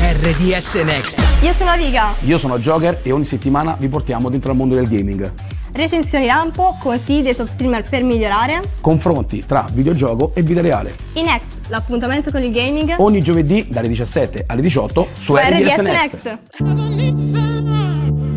RDS Next. Io sono Aviga. Io sono Joker e ogni settimana vi portiamo dentro al mondo del gaming. Recensioni lampo, consigli dei top streamer per migliorare. Confronti tra videogioco e vita reale. I-Next, l'appuntamento con il gaming. Ogni giovedì dalle 17 alle 18 su RDS Next.